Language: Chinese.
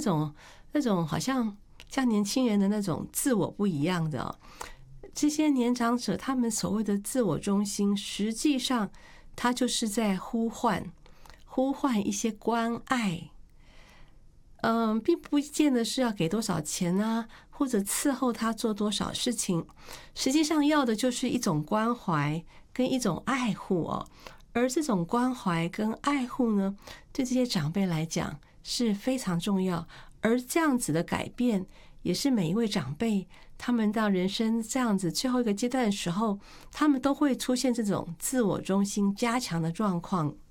那种好像年轻人的那种自我不一样的哦。这些年长者他们所谓的自我中心，实际上他就是在呼唤一些关爱。并不见得是要给多少钱啊，或者伺候他做多少事情，实际上要的就是一种关怀跟一种爱护哦。而这种关怀跟爱护呢，对这些长辈来讲是非常重要。而这样子的改变，也是每一位长辈他们到人生这样子最后一个阶段的时候，他们都会出现这种自我中心加强的状况。